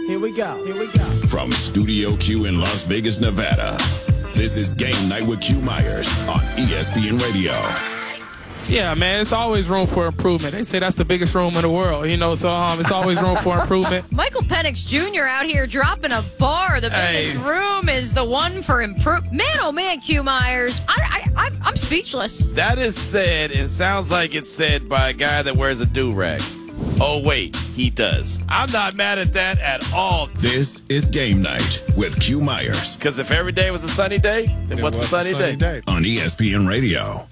Here we go. Here we go. From Studio Q in Las Vegas, Nevada, this is Game Night with Q Myers on ESPN Radio. Yeah, man, it's always room for improvement. They say that's the biggest room in the world, so it's always room for improvement. Michael Penix Jr. out here dropping a bar. The biggest room is the one for improvement. Man, oh man, Q Myers. I'm speechless. That is said, and sounds like it's said by a guy that wears a do-rag. Oh, wait, he does. I'm not mad at that at all. This is Game Night with Q Myers. Because if every day was a sunny day, then what's a sunny day? On ESPN Radio.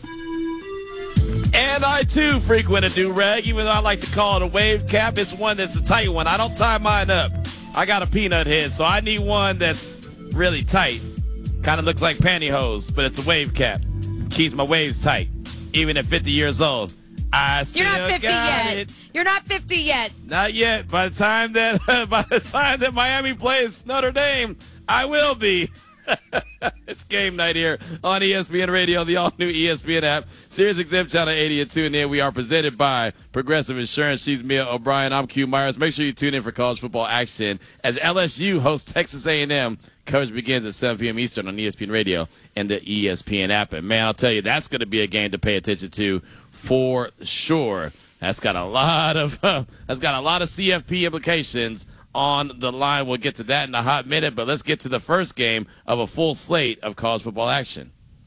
And I, too, frequent a do-rag, even though I like to call it a wave cap. It's one that's a tight one. I don't tie mine up. I got a peanut head, so I need one that's really tight. Kind of looks like pantyhose, but it's a wave cap. Keeps my waves tight, even at 50 years old. I still You're not 50 got yet. it. You're not 50 yet. Not yet. By the time that Miami plays Notre Dame, I will be. It's Game Night here on ESPN Radio, the all-new ESPN app, Sirius XM Channel 80 and tune in. We are presented by Progressive Insurance. She's Mia O'Brien. I'm Q Myers. Make sure you tune in for college football action as LSU hosts Texas A&M. Coverage begins at 7 p.m. Eastern on ESPN Radio and the ESPN app. And, man, I'll tell you, that's going to be a game to pay attention to for sure. That's got a lot of CFP implications on the line. We'll get to that in a hot minute, but let's get to the first game of a full slate of college football action.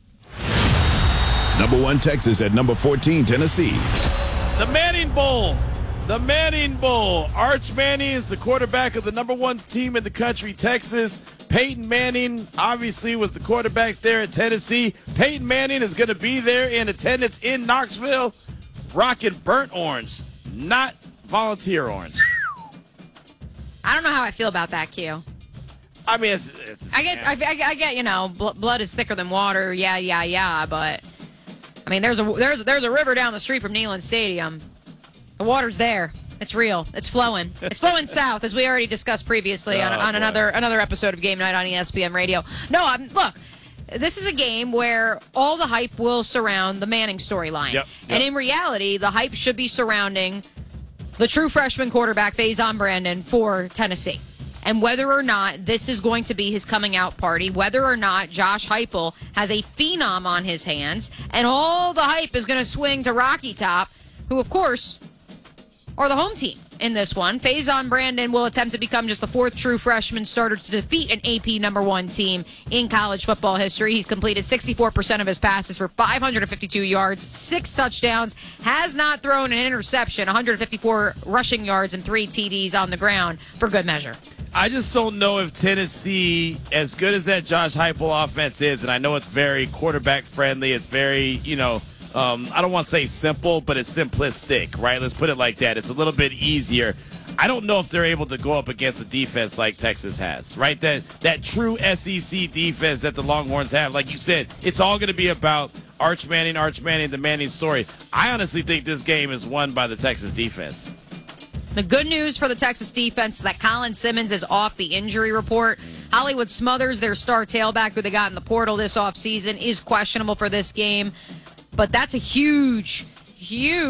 Number 1 Texas at number 14 Tennessee. The Manning Bowl. The Manning Bowl. Arch Manning is the quarterback of the number 1 team in the country, Texas. Peyton Manning obviously was the quarterback there at Tennessee. Peyton Manning is going to be there in attendance in Knoxville, rocking burnt orange, not volunteer orange. I don't know how I feel about that, Q. I mean, I get, blood is thicker than water. Yeah. But I mean, there's a river down the street from Neyland Stadium. The water's there. It's real. It's flowing. It's flowing south, as we already discussed previously on another episode of Game Night on ESPN Radio. No, look. This is a game where all the hype will surround the Manning storyline. Yep. And in reality, the hype should be surrounding the true freshman quarterback, Faison Brandon, for Tennessee. And whether or not this is going to be his coming out party, whether or not Josh Heupel has a phenom on his hands, and all the hype is going to swing to Rocky Top, who, of course, are the home team in this one. Faison Brandon will attempt to become just the 4th true freshman starter to defeat an AP number 1 team in college football history. He's completed 64% of his passes for 552 yards, 6 touchdowns, has not thrown an interception, 154 rushing yards, and 3 TDs on the ground for good measure. I just don't know if Tennessee, as good as that Josh Heupel offense is, and I know it's very quarterback friendly, it's very, I don't want to say simple, but it's simplistic, right? Let's put it like that. It's a little bit easier. I don't know if they're able to go up against a defense like Texas has, right? That true SEC defense that the Longhorns have. Like you said, it's all going to be about Arch Manning, the Manning story. I honestly think this game is won by the Texas defense. The good news for the Texas defense is that Colin Simmons is off the injury report. Hollywood Smothers, their star tailback who they got in the portal this offseason, is questionable for this game. But that's a huge